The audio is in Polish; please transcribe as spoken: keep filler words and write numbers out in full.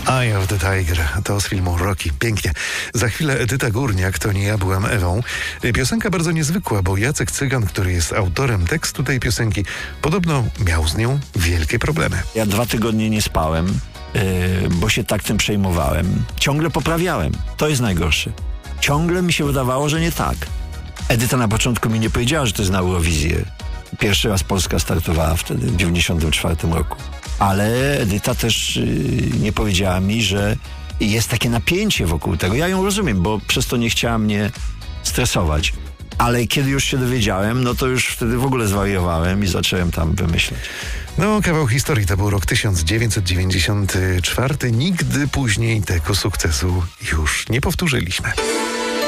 Eye of the Tiger, to z filmu Rocky. Pięknie. Za chwilę Edyta Górniak, to nie ja byłam Ewą. Piosenka bardzo niezwykła, bo Jacek Cygan, który jest autorem tekstu tej piosenki, podobno miał z nią wielkie problemy. Ja dwa tygodnie nie spałem, yy, bo się tak tym przejmowałem. Ciągle poprawiałem. To jest najgorsze. Ciągle mi się wydawało, że nie tak. Edyta na początku mi nie powiedziała, że to jest na Eurowizję. Pierwszy raz Polska startowała wtedy, w dziewięćdziesiątym czwartym roku. Ale Edyta też yy, nie powiedziała mi, że jest takie napięcie wokół tego. Ja ją rozumiem, bo przez to nie chciała mnie stresować. Ale kiedy już się dowiedziałem, no to już wtedy w ogóle zwariowałem i zacząłem tam wymyślać. No, kawał historii. To był rok tysiąc dziewięćset dziewięćdziesiąty czwarty. Nigdy później tego sukcesu już nie powtórzyliśmy.